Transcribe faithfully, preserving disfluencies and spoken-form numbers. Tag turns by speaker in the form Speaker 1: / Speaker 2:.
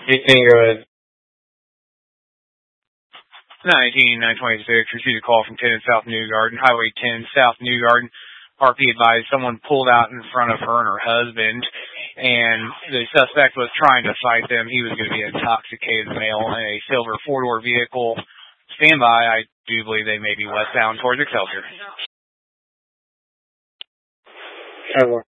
Speaker 1: You can go ahead.
Speaker 2: nineteen nine twenty-six, received a call from ten South New Garden, Highway ten South New Garden. R P advised someone pulled out in front of her and her husband, and the suspect was trying to fight them. He was going to be an intoxicated male in a silver four-door vehicle. Stand by. I do believe they may be westbound towards Excelsior.
Speaker 1: Over.